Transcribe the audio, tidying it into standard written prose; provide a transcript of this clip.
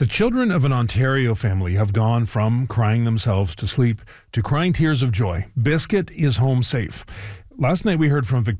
The children of an Ontario family have gone from crying themselves to sleep to crying tears of joy. Biscuit is home safe. Last night we heard from Victoria